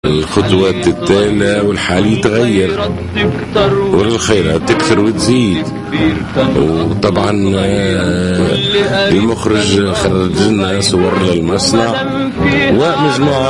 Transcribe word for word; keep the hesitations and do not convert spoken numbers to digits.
الخطوات التالية والحال يتغير والخيرات تكثر وتزيد. وطبعا المخرج خرج لنا صور للمصنع ومجموعة